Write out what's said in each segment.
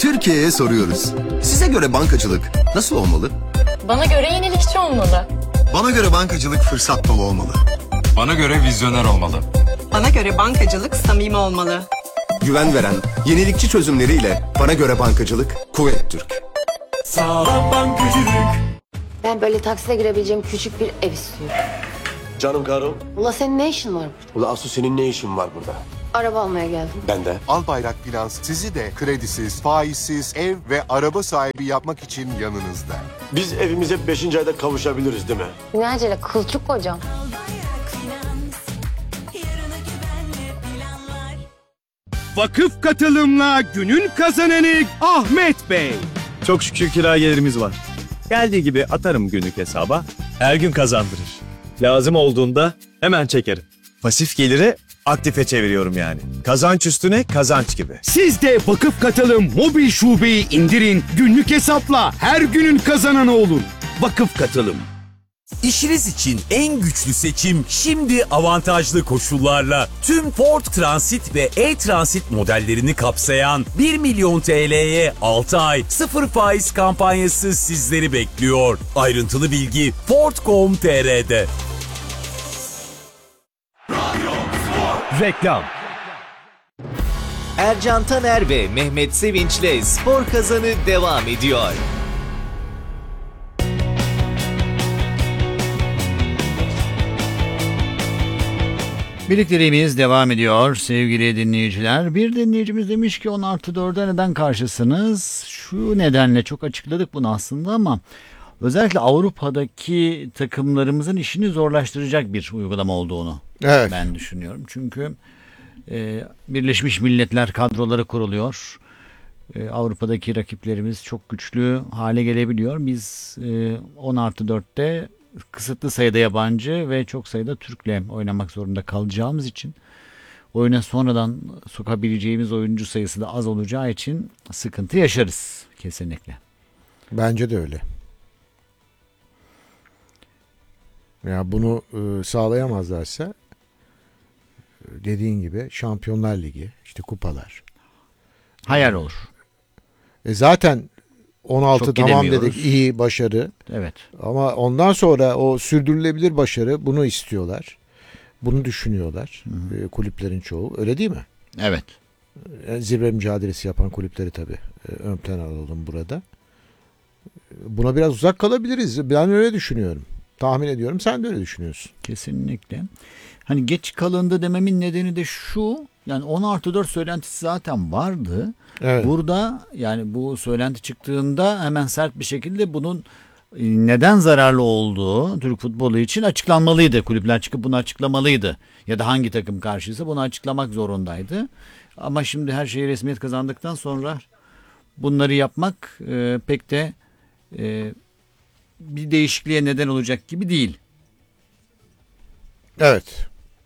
Türkiye'ye soruyoruz. Size göre bankacılık nasıl olmalı? Bana göre yenilikçi olmalı. Bana göre bankacılık fırsat dolu olmalı. Bana göre vizyoner olmalı. Bana göre bankacılık samimi olmalı. Güven veren, yenilikçi çözümleriyle bana göre bankacılık Kuvvet Türk. Sağlam bankacılık. Ben böyle takside girebileceğim küçük bir ev istiyorum. Canım karım. Ula senin ne işin var burada? Ula Asu senin ne işin var burada? Araba almaya geldim. Ben de. Albayrak Finans sizi de kredisiz, faizsiz ev ve araba sahibi yapmak için yanınızda. Biz evimize 5. ayda kavuşabiliriz değil mi? Ne acele kılçık kocam. Vakıf katılımla günün kazananı Ahmet Bey. Çok şükür kira gelirimiz var. Geldiği gibi atarım günlük hesaba. Her gün kazandırır. Lazım olduğunda hemen çekerim. Pasif geliri aktife çeviriyorum yani. Kazanç üstüne kazanç gibi. Siz de Vakıf Katılım mobil şubeyi indirin. Günlük hesapla her günün kazananı olun. Vakıf Katılım. İşiniz için en güçlü seçim şimdi avantajlı koşullarla tüm Ford Transit ve E-Transit modellerini kapsayan 1 milyon TL'ye 6 ay 0 faiz kampanyası sizleri bekliyor. Ayrıntılı bilgi Ford.com.tr'de. Reklam. Ercan Taner ve Mehmet Sevinç'le Spor Kazanı devam ediyor. Birlikteliğimiz devam ediyor sevgili dinleyiciler. Bir dinleyicimiz demiş ki 10+4'e neden karşısınız? Şu nedenle çok açıkladık bunu aslında ama özellikle Avrupa'daki takımlarımızın işini zorlaştıracak bir uygulama olduğunu ben düşünüyorum. Çünkü Birleşmiş Milletler kadroları kuruluyor. Avrupa'daki rakiplerimiz çok güçlü hale gelebiliyor. Biz 10+4'te kısıtlı sayıda yabancı ve çok sayıda Türk'le oynamak zorunda kalacağımız için oyuna sonradan sokabileceğimiz oyuncu sayısı da az olacağı için sıkıntı yaşarız kesinlikle. Bence de öyle. Ya bunu sağlayamazlarsa dediğin gibi Şampiyonlar Ligi, işte kupalar. Hayal olur. Zaten 16 çok tamam dedik, iyi başarı. Evet. Ama ondan sonra o sürdürülebilir başarı, bunu istiyorlar. Bunu düşünüyorlar. Kulüplerin çoğu. Öyle değil mi? Evet. Zirve mücadelesi yapan kulüpleri tabii ön plana alalım burada. Buna biraz uzak kalabiliriz. Ben öyle düşünüyorum. Tahmin ediyorum sen de öyle düşünüyorsun. Kesinlikle. Hani geç kalındı dememin nedeni de şu. Yani 10+4 söylentisi zaten vardı. Evet. Burada yani bu söylenti çıktığında hemen sert bir şekilde bunun neden zararlı olduğu Türk futbolu için açıklanmalıydı. Kulüpler çıkıp bunu açıklamalıydı. Ya da hangi takım karşıysa bunu açıklamak zorundaydı. Ama şimdi her şey resmiyet kazandıktan sonra bunları yapmak pek de bir değişikliğe neden olacak gibi değil. Evet.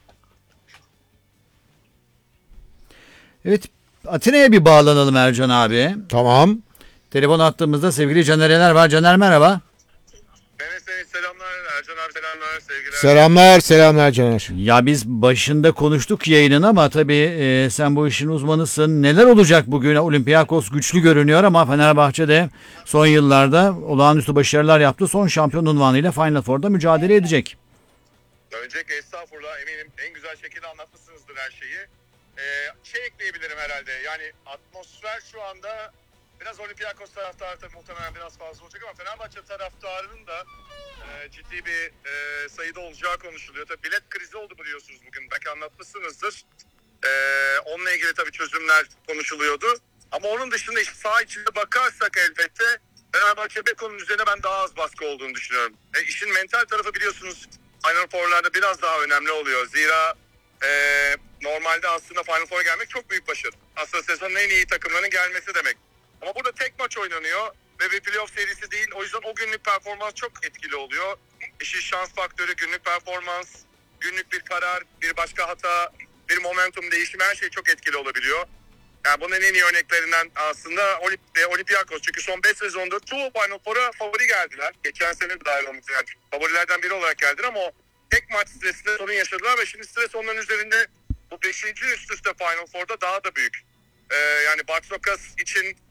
Evet, Atina'ya bir bağlanalım Ercan abi. Tamam. Telefon attığımızda sevgili Caner var. Caner merhaba. Evet, selamlar Ercan abi, selamlar sevgiler. Selamlar Caner. Ya biz başında konuştuk yayının ama tabii sen bu işin uzmanısın. Neler olacak bugün? Olympiakos güçlü görünüyor ama Fenerbahçe de son yıllarda olağanüstü başarılar yaptı. Son şampiyon unvanıyla Final Four'da mücadele edecek. Öncelikle estağfurullah, eminim en güzel şekilde anlatmışsınızdır her şeyi. Ekleyebilirim herhalde. Yani atmosfer şu anda biraz Olympiakos taraftarı tabii muhtemelen biraz fazla olacak ama Fenerbahçe taraftarının da ciddi bir sayıda olacağı konuşuluyor. Tabii bilet krizi oldu biliyorsunuz bugün. Belki anlatmışsınızdır. Onunla ilgili tabii çözümler konuşuluyordu. Ama onun dışında işte saha içinde bakarsak elbette Fenerbahçe Beko'nun üzerine ben daha az baskı olduğunu düşünüyorum. İşin mental tarafı biliyorsunuz Final Four'larda biraz daha önemli oluyor. Zira normalde aslında Final Four'a gelmek çok büyük başarı. Aslında sezonun en iyi takımlarının gelmesi demek. Ama burada tek maç oynanıyor ve bir playoff serisi değil. O yüzden o günlük performans çok etkili oluyor. İşin şans faktörü, günlük performans, günlük bir karar, bir başka hata, bir momentum değişimi, her şey çok etkili olabiliyor. Yani bunun en iyi örneklerinden aslında Olympiakos. Çünkü son 5 sezonda çoğu Final Four'a favori geldiler. Geçen sene de dahil olmak üzere. Favorilerden biri olarak geldiler ama o tek maç stresinde sorun yaşadılar ve şimdi stres onların üzerinde bu 5. üst üste Final Four'da daha da büyük. Yani Bartokas için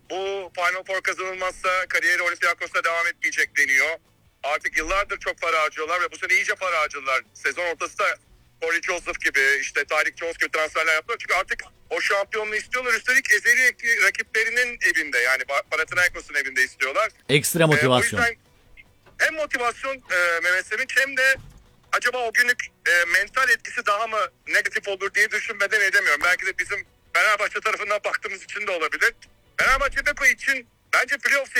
Bu Final Four kazanılmazsa kariyeri Olympiakos'ta devam etmeyecek deniyor. Artık yıllardır çok para harcıyorlar ve bu sene iyice para harcadılar. Sezon ortası da Corey Joseph gibi, işte Tyreek Jones gibi transferler yaptılar. Çünkü artık o şampiyonluğu istiyorlar. Üstelik ezeli rakiplerinin evinde, yani Panathinaikos'un evinde istiyorlar. Ekstra motivasyon. O yüzden hem motivasyon Mehmet Sevinç, hem de acaba o günlük mental etkisi daha mı negatif olur diye düşünmeden edemiyorum. Belki de bizim Fenerbahçe tarafından baktığımız için de olabilir. Fenerbahçe Beko için bence playoff